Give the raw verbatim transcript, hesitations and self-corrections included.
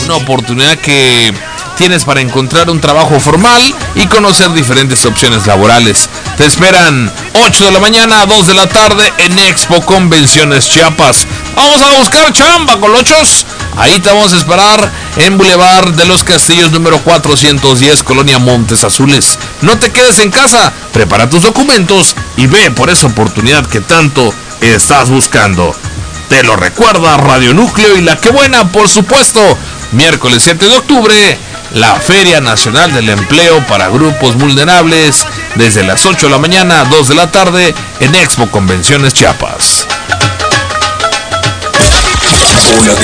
una oportunidad que tienes para encontrar un trabajo formal y conocer diferentes opciones laborales. Te esperan ocho de la mañana a dos de la tarde en Expo Convenciones Chiapas. Vamos a buscar chamba, colochos. Ahí te vamos a esperar en Boulevard de los Castillos número cuatrocientos diez, Colonia Montes Azules. No te quedes en casa, prepara tus documentos y ve por esa oportunidad que tanto estás buscando. Te lo recuerda Radio Núcleo y La Que Buena, por supuesto. Miércoles siete de octubre, la Feria Nacional del Empleo para Grupos Vulnerables, desde las ocho de la mañana a dos de la tarde en Expo Convenciones Chiapas. Una